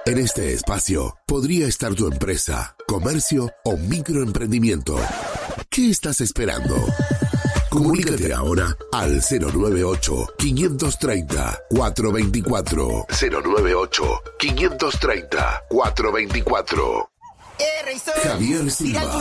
En este espacio podría estar tu empresa, comercio o microemprendimiento. ¿Qué estás esperando? Comunícate ahora al 098-530-424. 098-530-424. Javier Silva.